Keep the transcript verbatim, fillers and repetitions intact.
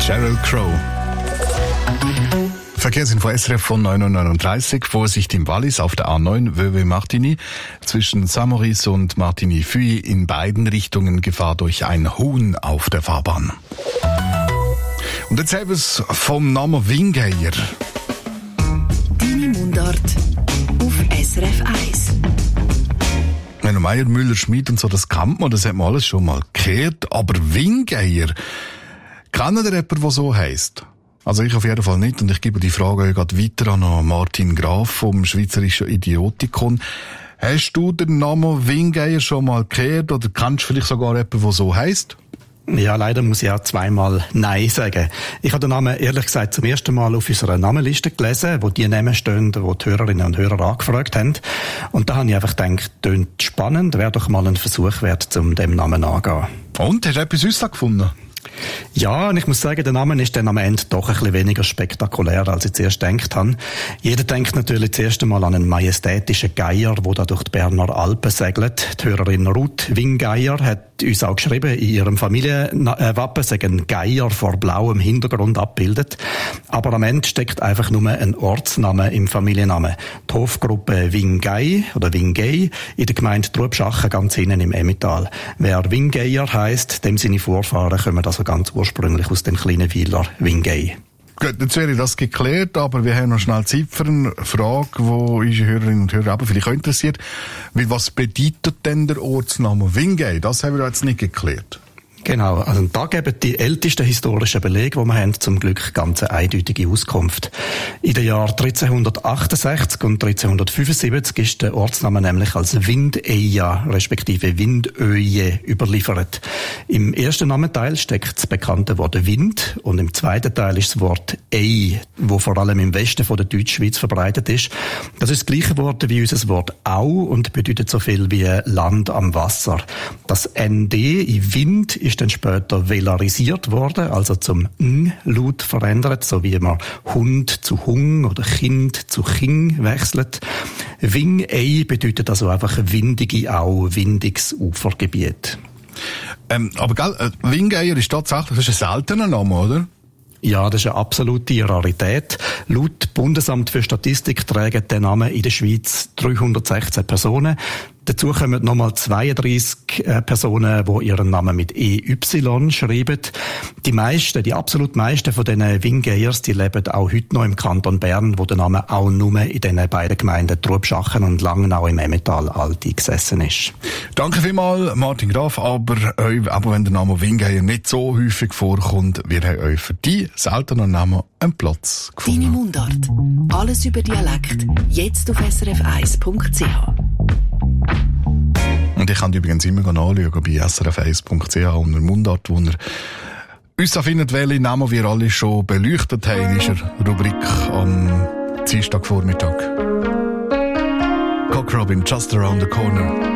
Sheryl Crow. Verkehrsinfo S R F von neun Uhr neununddreißig. Vorsicht im Wallis auf der A neun Vevey-Martigny. Zwischen Saint-Maurice und Martigny-Fuy in beiden Richtungen Gefahr durch ein Huhn auf der Fahrbahn. Und jetzt haben wir es vom Namen Wingeier. Deine Mundart auf S R F eins. Wenn Meier, Müller, Schmid und so, das kennt man, das hat man alles schon mal gehört. Aber Wingeier, kennt ihr jemanden, der so heisst? Also ich auf jeden Fall nicht, und ich gebe die Frage gerade weiter an Martin Graf vom Schweizerischen Idiotikon. Hast du den Namen Wingeier schon mal gehört oder kennst du vielleicht sogar jemanden, der so heisst? Ja, leider muss ich auch zweimal Nein sagen. Ich habe den Namen ehrlich gesagt zum ersten Mal auf unserer Namenliste gelesen, wo die Namen stehen, wo die Hörerinnen und Hörer angefragt haben. Und da habe ich einfach gedacht, tönt spannend, wäre doch mal ein Versuch wert, um dem Namen anzugehen. Und, hast du etwas Süßes gefunden? Ja, und ich muss sagen, der Name ist dann am Ende doch ein bisschen weniger spektakulär, als ich zuerst gedacht habe. Jeder denkt natürlich zuerst einmal an einen majestätischen Geier, der da durch die Berner Alpen segelt. Die Hörerin Ruth Wingeier hat uns auch geschrieben, in ihrem Familienwappen sei ein Geier vor blauem Hintergrund abgebildet. Aber am Ende steckt einfach nur ein Ortsname im Familiennamen. Die Hofgruppe Wingei oder Wingei in der Gemeinde Trubschachen ganz hinten im Emmental. Wer Wingeier heisst, dem seine Vorfahren kommen also ganz ursprünglich aus dem kleinen Weiler Wingei. Gut, jetzt wäre das geklärt, aber wir haben noch schnell Zeit für eine Frage, die unsere Hörerinnen und Hörer aber vielleicht auch interessiert. Weil was bedeutet denn der Ortsname Wingei? Das haben wir jetzt nicht geklärt. Genau, also da geben die ältesten historischen Belege, die wir haben, zum Glück ganz eine eindeutige Auskunft. In den Jahren dreizehnhundertachtundsechzig und dreizehnhundertfünfundsiebzig ist der Ortsname nämlich als Windeja respektive Windöje überliefert. Im ersten Namenteil steckt das bekannte Wort Wind und im zweiten Teil ist das Wort Ei, wo vor allem im Westen von der Deutschschweiz verbreitet ist. Das ist das gleiche Wort wie unser Wort Au und bedeutet so viel wie Land am Wasser. Das N D in Wind ist dann später velarisiert worden, also zum Ng-Laut verändert, so wie man Hund zu Hung oder Kind zu Ching wechselt. Wingei bedeutet also einfach windige Au, windiges Ufergebiet. Ähm, aber gell, äh, Wingeier ist tatsächlich, das ist ein seltener Name, oder? Ja, das ist eine absolute Rarität. Laut Bundesamt für Statistik tragen den Namen in der Schweiz dreihundertsechzehn Personen. Dazu kommen nochmal zweiunddreissig Personen, die ihren Namen mit E Y schreiben. Die meisten, die absolut meisten von diesen Wingeiers, die leben auch heute noch im Kanton Bern, wo der Name auch nur in diesen beiden Gemeinden Trubschachen und Langenau im Emmental alt eingesessen ist. Danke vielmals, Martin Graf. Aber, äh, aber wenn der Name Wingeier nicht so häufig vorkommt, wir haben euch für die seltenen Namen einen Platz gefunden. Deine Mundart. Alles über Dialekt. Jetzt auf s r f eins punkt c h. Und ich kann übrigens immer nachschauen bei s r f eins punkt c h unter Mundart, wo ihr uns da findet, welche Namen wir alle schon beleuchtet haben in unserer Rubrik am Dienstagvormittag. Cock Robin, Just Around the Corner.